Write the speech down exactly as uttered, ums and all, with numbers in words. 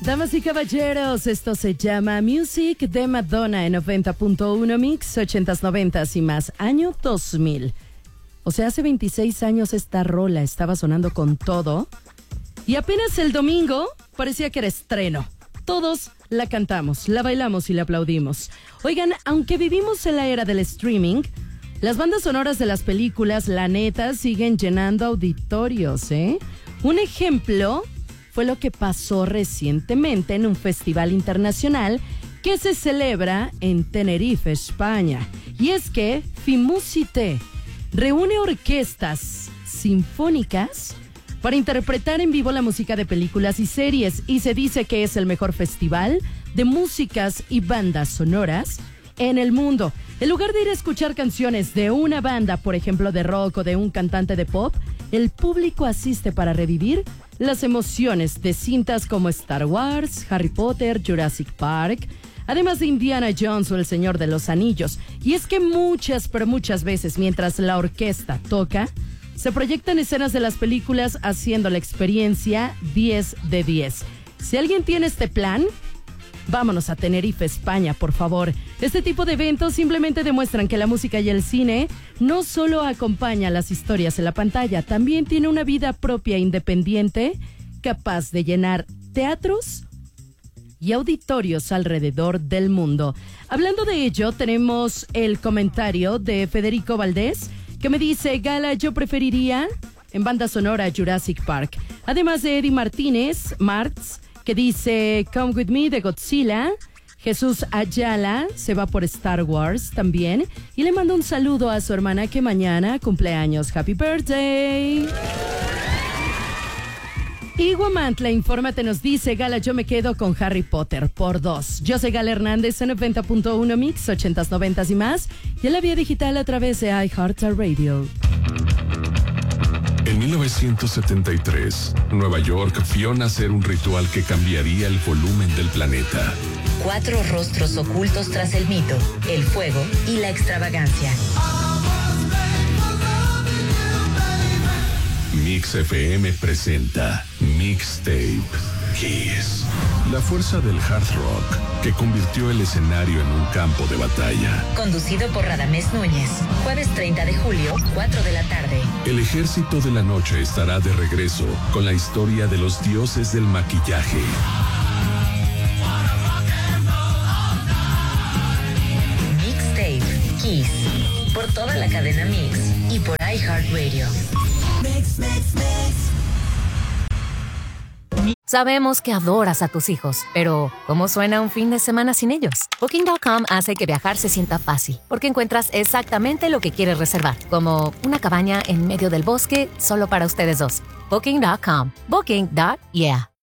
Damas y caballeros, esto se llama Music de Madonna en noventa punto uno Mix, ochentas, noventas y más, año dos mil. O sea, hace veintiséis años esta rola estaba sonando con todo y apenas el domingo parecía que era estreno. Todos la cantamos, la bailamos y la aplaudimos. Oigan, aunque vivimos en la era del streaming, las bandas sonoras de las películas, la neta, siguen llenando auditorios, ¿eh? Un ejemplo fue lo que pasó recientemente en un festival internacional que se celebra en Tenerife, España. Y es que Fimusité reúne orquestas sinfónicas para interpretar en vivo la música de películas y series, y se dice que es el mejor festival de músicas y bandas sonoras en el mundo. En lugar de ir a escuchar canciones de una banda, por ejemplo de rock o de un cantante de pop, el público asiste para revivir las emociones de cintas como Star Wars, Harry Potter, Jurassic Park, además de Indiana Jones o El Señor de los Anillos. Y es que muchas, pero muchas veces, mientras la orquesta toca, se proyectan escenas de las películas haciendo la experiencia diez de diez. Si alguien tiene este plan, vámonos a Tenerife, España, por favor. Este tipo de eventos simplemente demuestran que la música y el cine no solo acompaña las historias en la pantalla, también tiene una vida propia independiente, capaz de llenar teatros y auditorios alrededor del mundo. Hablando de ello, tenemos el comentario de Federico Valdés, que me dice: Gala, yo preferiría en banda sonora Jurassic Park. Además de Eddie Martínez, Martz, que dice Come With Me de Godzilla. Jesús Ayala se va por Star Wars también. Y le mando un saludo a su hermana que mañana cumpleaños. Happy birthday. Y Guamantla, infórmate, nos dice: Gala, yo me quedo con Harry Potter por dos. Yo soy Gala Hernández en noventa punto uno Mix, ochentas, noventas y más. Y en la vía digital a través de iHeartRadio. En mil novecientos setenta y tres, Nueva York vio nacer un ritual que cambiaría el volumen del planeta. Cuatro rostros ocultos tras el mito, el fuego y la extravagancia. Mix F M presenta Mixtape Kiss. La fuerza del hard rock que convirtió el escenario en un campo de batalla. Conducido por Radamés Núñez. Jueves treinta de julio, cuatro de la tarde. El ejército de la noche estará de regreso con la historia de los dioses del maquillaje. Mixtape Kiss. Por toda la cadena Mix y por iHeartRadio. Mix, mix, mix. Sabemos que adoras a tus hijos, pero ¿cómo suena un fin de semana sin ellos? Booking punto com hace que viajar se sienta fácil, porque encuentras exactamente lo que quieres reservar, como una cabaña en medio del bosque solo para ustedes dos. Booking punto com. Booking. Yeah.